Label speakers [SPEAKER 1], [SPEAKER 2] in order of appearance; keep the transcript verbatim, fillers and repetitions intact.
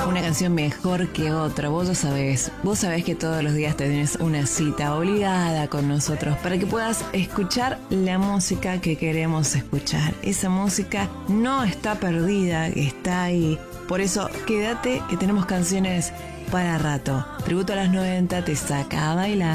[SPEAKER 1] una canción mejor que otra. Vos lo sabés, vos sabés que todos los días tenés una cita obligada con nosotros para que puedas escuchar la música que queremos escuchar. Esa música no está perdida, está ahí. Por eso quédate que tenemos canciones para rato. Tributo a los noventa te saca a bailar.